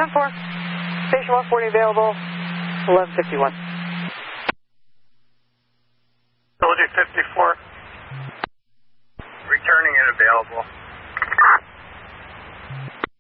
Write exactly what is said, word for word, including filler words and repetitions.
ten four. Station one forty available, eleven fifty-one. Ability fifty-four. Returning it available.